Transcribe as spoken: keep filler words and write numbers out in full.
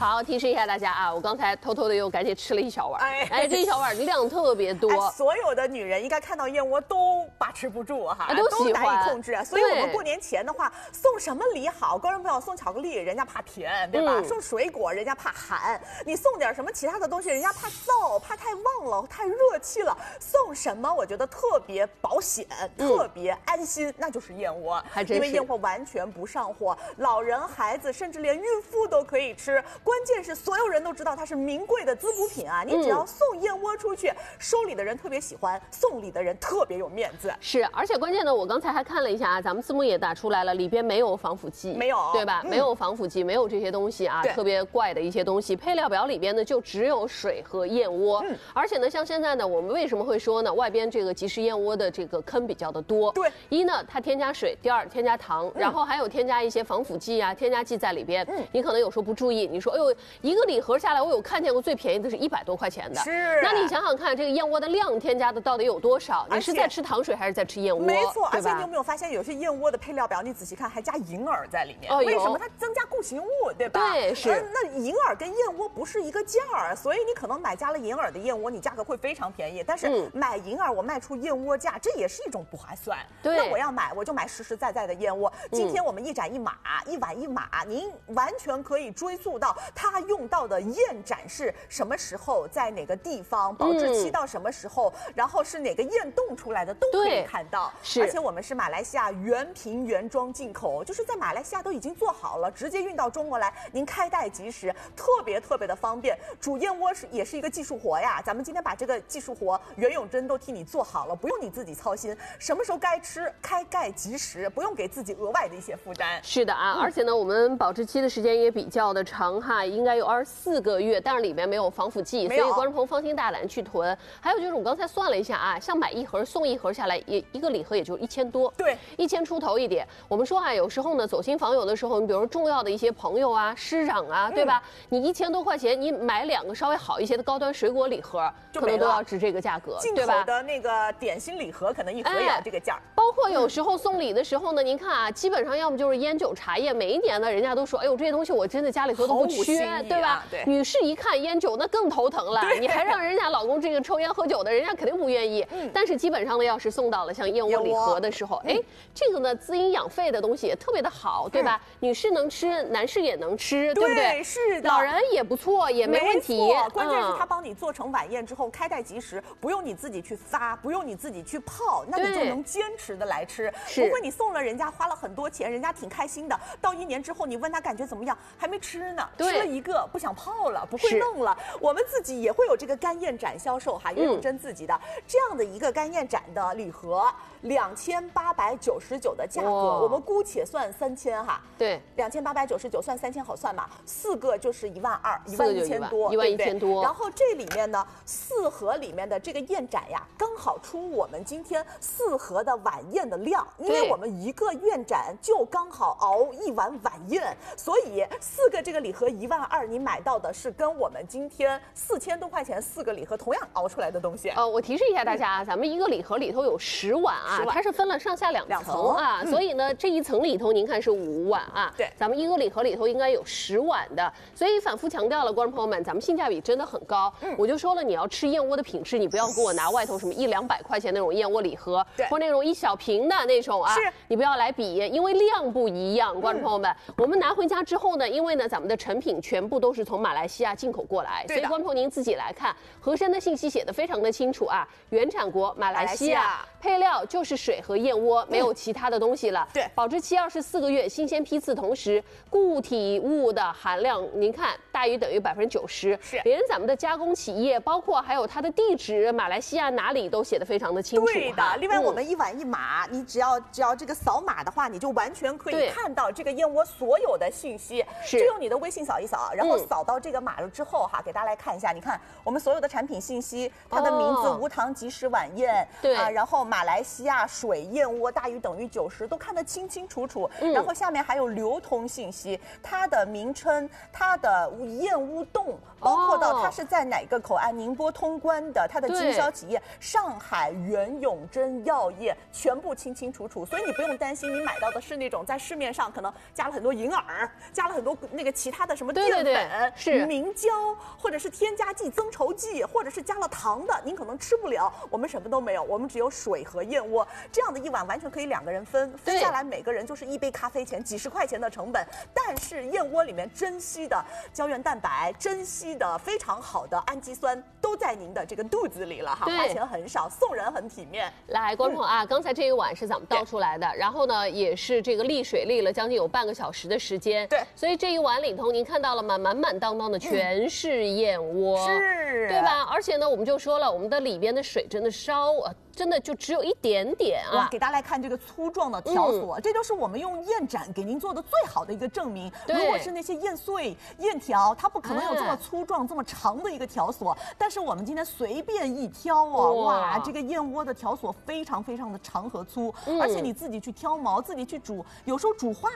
好，提示一下大家啊，我刚才偷偷的又赶紧吃了一小碗，哎，哎这一小碗量特别多、 哎。所有的女人应该看到燕窝都把持不住哈， 哎、都喜欢， 都难以控制。所以我们过年前的话，送什么礼好？观众朋友送巧克力，人家怕甜，对吧？嗯、送水果，人家怕寒。你送点什么其他的东西，人家怕燥，怕太旺了，太热气了。送什么？我觉得特别保险，嗯、特别安心，那就是燕窝。 还真是， 因为燕窝完全不上火，老人、孩子，甚至连孕妇都可以吃。关键是所有人都知道它是名贵的滋补品啊！你只要送燕窝出去，收礼的人特别喜欢，送礼的人特别有面子。 是，而且关键呢，我刚才还看了一下啊，咱们字幕也打出来了，里边没有防腐剂， 没有， 对吧？嗯、没有防腐剂，没有这些东西啊，特别怪的一些东西。配料表里边呢，就只有水和燕窝。嗯，而且呢，像现在呢，我们为什么会说呢？外边这个即食燕窝的这个坑比较的多。 对， 一呢，它添加水；第二，添加糖，嗯、然后还有添加一些防腐剂啊、添加剂在里边。嗯，你可能有时候不注意，你说，哎呦，一个礼盒下来，我有看见过最便宜的是一百多块钱的。 是， 那你想想看，这个燕窝的量添加的到底有多少？你是在吃糖水还是在吃燕窝？ 没错，而且你有没有发现，有些燕窝的配料表，你仔细看还加银耳在里面？ 哦， 为什么？它增加固形物，对吧？ 对，是。 嗯、那银耳跟燕窝不是一个价儿，所以你可能买加了银耳的燕窝，你价格会非常便宜。但是买银耳，我卖出燕窝价，这也是一种不划算。 对， 那我要买，我就买实实在在的燕窝。今天我们一盏一码，嗯、一碗一码，您完全可以追溯到它用到的燕盏是什么时候，在哪个地方，保质期到什么时候，嗯、然后是哪个燕冻出来的，都可以看到。 是， 而且我们是马来西亚原瓶原装进口，就是在马来西亚都已经做好了，直接运到中国来，您开袋即食，特别特别的方便。煮燕窝是也是一个技术活呀，咱们今天把这个技术活袁永珍都替你做好了，不用你自己操心，什么时候该吃，开盖即食，不用给自己额外的一些负担。 是的啊，嗯、而且呢，我们保质期的时间也比较的长哈，应该有二十四个月，但是里面没有防腐剂，所以观众朋友放心大胆去囤。还有就是我刚才算了一下啊，像买一盒送一盒下来，也一个礼盒也就一千多， 对， 一千出头一点。我们说啊，有时候呢，走亲访友的时候，你比如说重要的一些朋友啊、师长啊，对吧？嗯、你一千多块钱，你买两个稍微好一些的高端水果礼盒，可能都要值这个价格， 进口的那个点心礼盒可能一盒也要这个价。哎、 包括有时候送礼的时候呢，您看啊，基本上要么就是烟酒茶叶，每一年呢，人家都说，哎呦，这些东西我真的家里头都不缺， 啊、 对吧？ 对。 女士一看烟酒，那更头疼了，你还让人家老公这个抽烟喝酒的，人家肯定不愿意。嗯。但是基本上呢，要是送到了像燕窝礼盒的时候，哎，这个呢滋阴养肺的东西也特别的好，对吧？嗯、女士能吃，男士也能吃，对不对？ 是的。 老人也不错，也没问题。 关键是他帮你做成晚宴之后，开袋即食，不用你自己去发，不用你自己去泡，那你就能坚持的来吃。不会你送了人家花了很多钱，人家挺开心的，到一年之后你问他感觉怎么样，还没吃呢，吃了一个不想泡了，不会弄了。我们自己也会有这个干燕盏销售哈，袁永珍自己的、嗯、这样的一个干燕盏的礼盒，两千八百九十九的价格，我们姑且算三千哈。 对， 两千八百九十九算三千好算嘛，四个就是一万二，一万一千多， 一万一千多。 然后这里面呢，四盒里面的这个燕盏呀，刚好出我们今天四盒的晚宴的量，因为我们一个燕盏就刚好熬一碗晚宴，所以四个这个礼盒一万二，你买到的是跟我们今天四千多块钱四个礼盒同样熬出来的东西。 呃，我提示一下大家啊，嗯、咱们一个礼盒里头有十碗啊，它是分了上下两层, 两层啊，嗯、所以呢，这一层里头您看是五碗啊， 对， 咱们一个礼盒里头应该有十碗的，所以反复强调了，观众朋友们，咱们性价比真的很高。嗯、我就说了，你要吃燕窝的品质，你不要给我拿外头什么一两百块钱那种燕窝礼盒， 对， 或那种一小瓶的那种啊， 是， 你不要来比，因为量不一样。观众朋友们，嗯、我们拿回家之后呢，因为呢咱们的成品全部都是从马来西亚进口过来，所以观众朋友您自己来看，盒身的信息写得非常的清楚啊，原产国马来西亚，配料就是水和燕窝，没有其他的东西了。 对， 保质期二十四个月，新鲜批次，同时固体物的含量，您看大于等于百分之九十， 是， 连咱们的加工企业，包括还有它的地址，马来西亚哪里都写得非常的清楚。 对的，另外我们一碗一码，嗯、你只要只要这个扫码的话，你就完全可以看到这个燕窝所有的信息。 是， 就用你的微信扫一扫，然后扫到这个码了之后哈，嗯、给大家来看一下，你看我们所有的产品信息，它的名字、哦、无糖即食晚宴， 对啊，然后马来西亚水燕窝大于等于九十都看得清清楚楚，嗯、然后下面还有流通信息，它的名称、它的燕屋冻，包括到它是在哪个口岸，宁波通关的，它的经销企业上海袁永珍药业，全部清清楚楚，所以你不用担心，你买到的是那种在市面上可能加了很多银耳，加了很多那个其他的什么么淀粉、 是明胶，或者是添加剂、增稠剂，或者是加了糖的，您可能吃不了。我们什么都没有，我们只有水和燕窝，这样的一碗完全可以两个人分，分下来每个人就是一杯咖啡钱，几十块钱的成本。但是燕窝里面珍稀的胶原蛋白、珍稀的非常好的氨基酸都在您的这个肚子里了哈，花钱很少，送人很体面。 来，观众朋友啊，刚才这一碗是咱们倒出来的，然后呢也是这个沥水沥了将近有半个小时的时间。 对， 所以这一碗里头您看到了吗？满满当当的全是燕窝， 嗯、是， 对吧？而且呢，我们就说了，我们的里边的水真的烧啊。真的就只有一点点啊！ 给大家来看这个粗壮的条索，嗯、这就是我们用燕盏给您做的最好的一个证明。如果是那些燕碎、燕条，它不可能有这么粗壮、哎、这么长的一个条索。但是我们今天随便一挑啊，哇，哇这个燕窝的条索非常非常的长和粗，嗯、而且你自己去挑毛，自己去煮，有时候煮化